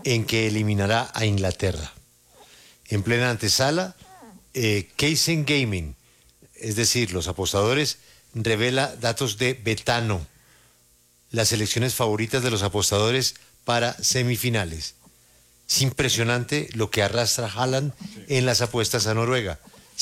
en que eliminará a Inglaterra. En plena antesala, Kaysen Gaming, es decir, los apostadores, revela datos de Betano, las selecciones favoritas de los apostadores para semifinales. Es impresionante lo que arrastra Haaland en las apuestas a Noruega.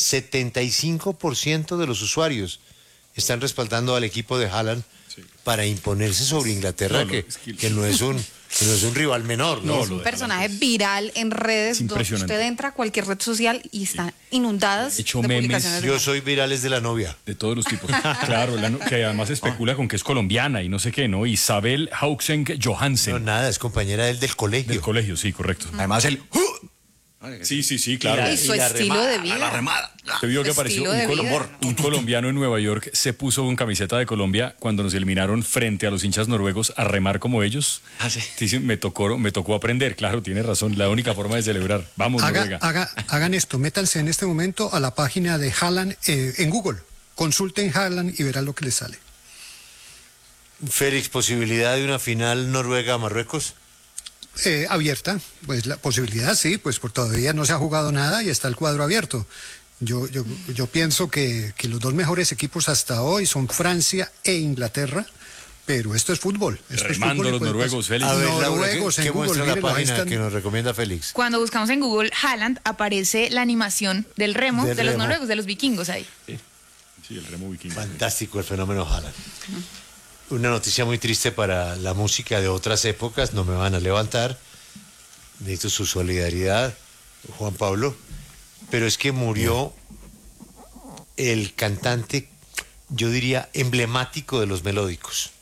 75% de los usuarios están respaldando al equipo de Haaland para imponerse sobre Inglaterra, que no es un rival menor, ¿no? Es un personaje viral en redes, donde usted entra a cualquier red social y están inundadas de publicaciones. Yo soy virales de la novia. De todos los tipos. Claro, que además especula con que es colombiana y no sé qué, ¿no? Isabel Hauxenk Johansen. No, nada, es compañera del colegio. Del colegio, sí, correcto. Además el... Sí, claro. Y su estilo de vida. La remada. Te vio que apareció un colombiano en Nueva York, se puso con camiseta de Colombia cuando nos eliminaron frente a los hinchas noruegos a remar como ellos. Dice, me tocó aprender. Claro, tiene razón, la única forma de celebrar. Vamos, Noruega. Hagan esto, métanse en este momento a la página de Haaland en Google. Consulten Haaland y verán lo que les sale. Félix, ¿posibilidad de una final Noruega-Marruecos? Abierta, pues la posibilidad sí, pues por todavía no se ha jugado nada y está el cuadro abierto. Yo pienso que los dos mejores equipos hasta hoy son Francia e Inglaterra, pero esto es fútbol. Remando los noruegos, Félix. A ver, noruegos ¿qué en Google, muestra la miren, página están... que nos recomienda Félix? Cuando buscamos en Google Haaland, aparece la animación del remo, de los remo. noruegos, de los vikingos ahí. Sí, el remo vikingo. Fantástico el fenómeno Haaland. Una noticia muy triste para la música de otras épocas, no me van a levantar. Necesito su solidaridad, Juan Pablo. Pero es que murió el cantante, yo diría, emblemático de los melódicos.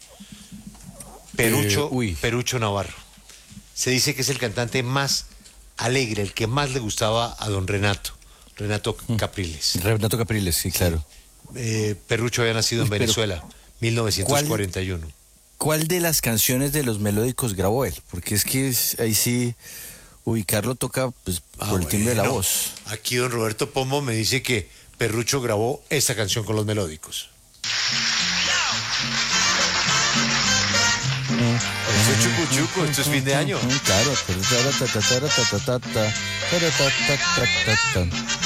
Perucho Navarro. Se dice que es el cantante más alegre, el que más le gustaba a don Renato Capriles. Renato Capriles, sí, claro. Perrucho había nacido en Venezuela, 1941. ¿Cuál de las canciones de los melódicos grabó él? Porque es que ahí sí ubicarlo toca pues, por el timbre de la voz. Aquí don Roberto Pombo me dice que Perrucho grabó esta canción con los melódicos. Esto es chucuchuco, esto es fin de año. Claro.